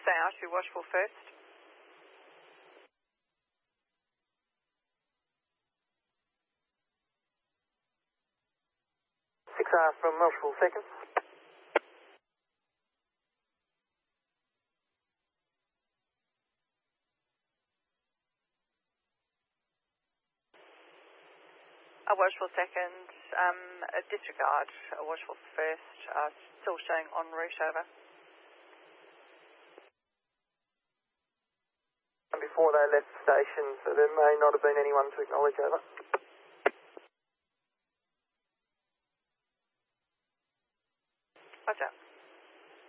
south, you're watchful first. 6R from watchful second. A watchful second, disregard, a watchful first, still showing en route, over. And before they left the station, so there may not have been anyone to acknowledge, over.